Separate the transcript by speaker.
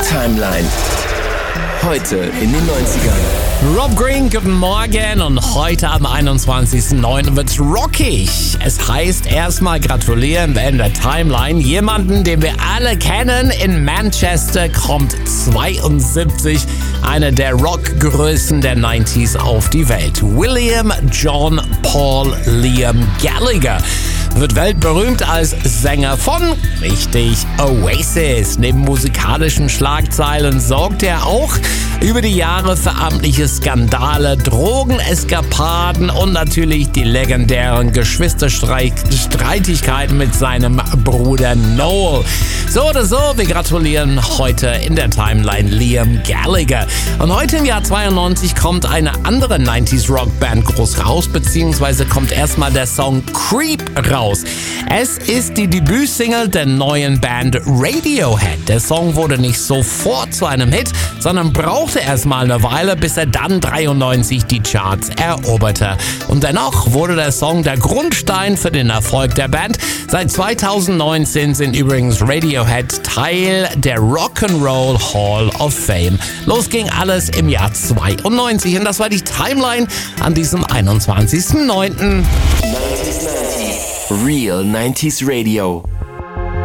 Speaker 1: Timeline. Heute in den 90ern.
Speaker 2: Rob Green, guten Morgen, und heute am 21.09. wird's rockig. Es heißt erstmal gratulieren in der Timeline. Jemanden, den wir alle kennen, in Manchester kommt 72 eine der Rockgrößen der 90s auf die Welt. William John Paul Liam Gallagher wird weltberühmt als Sänger von, richtig, Oasis. Neben musikalischen Schlagzeilen sorgt er auch über die Jahre für amtliche Skandale, Drogeneskapaden und natürlich die legendären Geschwisterstreitigkeiten mit seinem Bruder Noel. So oder so, wir gratulieren heute in der Timeline Liam Gallagher. Und heute im Jahr 92 kommt eine andere 90s Rockband groß raus, beziehungsweise kommt erstmal der Song Creep raus. Es ist die Debütsingle der neuen Band Radiohead. Der Song wurde nicht sofort zu einem Hit, sondern brauchte erstmal eine Weile, bis er dann 93 die Charts eroberte. Und dennoch wurde der Song der Grundstein für den Erfolg der Band. Seit 2019 sind übrigens Radiohead Teil der Rock'n'Roll Hall of Fame. Los ging alles im Jahr 92 und das war die Timeline an diesem 21.09.
Speaker 1: Real 90s Radio.